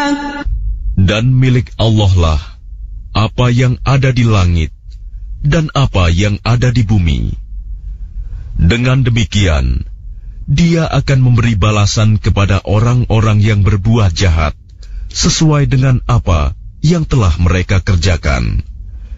Dan milik Allah lah apa yang ada di langit dan apa yang ada di bumi. Dengan demikian, Dia akan memberi balasan kepada orang-orang yang berbuat jahat sesuai dengan apa yang telah mereka kerjakan.